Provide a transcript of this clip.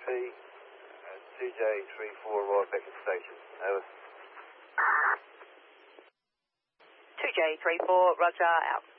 2J34 Royal Beacon Station. Over. 2J34, roger, out.